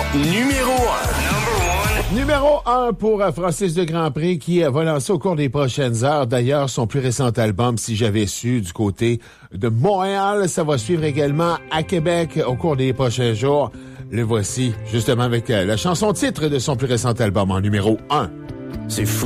Numéro 1. Numéro 1 pour Francis de Grandpré qui va lancer au cours des prochaines heures. D'ailleurs, son plus récent album, Si j'avais su, du côté de Montréal. Ça va suivre également à Québec au cours des prochains jours. Le voici justement avec la chanson titre de son plus récent album en numéro 1. C'est fou.